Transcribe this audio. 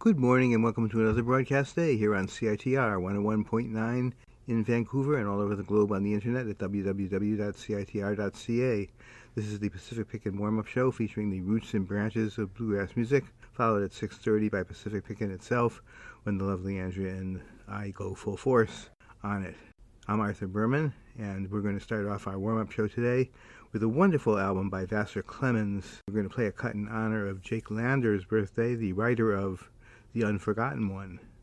Good morning and welcome to another broadcast day here on CITR 101.9 in Vancouver and all over the globe on the internet at www.citr.ca. This is the Pacific Pickin Warm-Up Show featuring the roots and branches of bluegrass music, followed at 6:30 by Pacific Pickin itself when the lovely Andrea and I go full force on it. I'm Arthur Berman, and we're going to start off our warm-up show today with a wonderful album by Vassar Clemens. We're going to play a cut in honor of Jake Lander's birthday, the writer of The Unforgotten One.